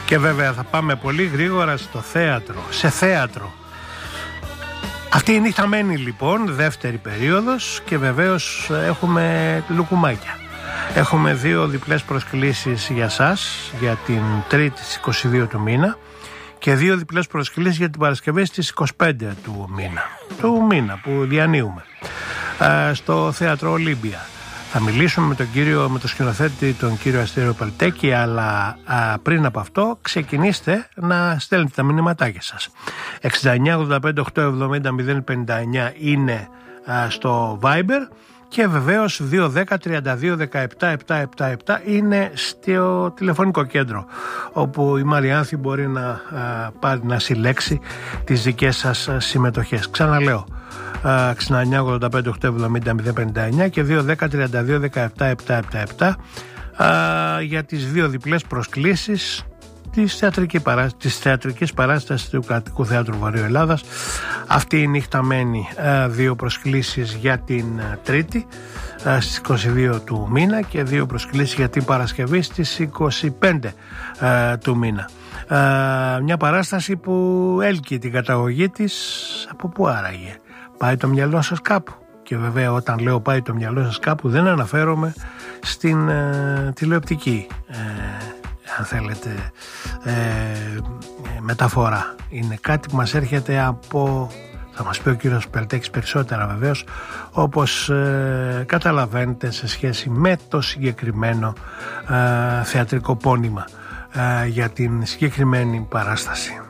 Και βέβαια θα πάμε πολύ γρήγορα στο θέατρο, σε θέατρο. Αυτή η νύχτα μένει λοιπόν, δεύτερη περίοδος, και βεβαίως έχουμε λουκουμάκια. Έχουμε 2 διπλές προσκλήσεις για σας για την Τρίτη στις 22 του μήνα και 2 διπλές προσκλήσεις για την Παρασκευή στις 25 του μήνα που διανύουμε, στο Θέατρο Ολύμπια. Θα μιλήσουμε με τον σκηνοθέτη, τον κύριο Αστέριο Παλτέκη, αλλά πριν από αυτό ξεκινήστε να στέλνετε τα μηνυματάκια σας. 69 85 870 059 είναι στο Viber και βεβαίως 210 32 17 777 είναι στο τηλεφωνικό κέντρο, όπου η Μαριάνθη μπορεί να πάρει να συλλέξει τις δικές σας συμμετοχές. Ξαναλέω, 69 85 870 059 και 210 32 17 777 για τις 2 διπλές προσκλήσεις της θεατρικής παράστασης του Κρατικού Θεάτρου Βορείου Ελλάδας. Αυτή η νύχτα μένει 2 προσκλήσεις για την Τρίτη στις 22 του μήνα και 2 προσκλήσεις για την Παρασκευή στις 25 του μήνα. Μια παράσταση που έλκει την καταγωγή της από πού άραγε? Πάει το μυαλό σας κάπου? Και βέβαια όταν λέω πάει το μυαλό σας κάπου δεν αναφέρομαι στην τηλεοπτική αν θέλετε μεταφορά. Είναι κάτι που μας έρχεται από, θα μας πει ο κύριος Πελτέκης περισσότερα βεβαίως, όπως καταλαβαίνετε σε σχέση με το συγκεκριμένο θεατρικό πόνημα για την συγκεκριμένη παράσταση.